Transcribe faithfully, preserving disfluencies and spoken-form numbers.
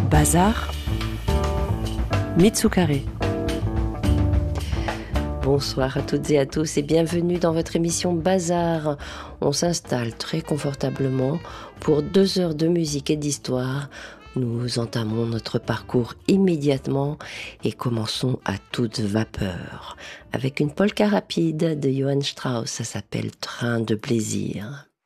Bazar, Mitsukare. Bonsoir à toutes et à tous et bienvenue dans votre émission Bazar. On s'installe très confortablement pour deux heures de musique et d'histoire. Nous entamons notre parcours immédiatement et commençons à toute vapeur avec une polka rapide de Johann Strauss. Ça s'appelle Train de plaisir.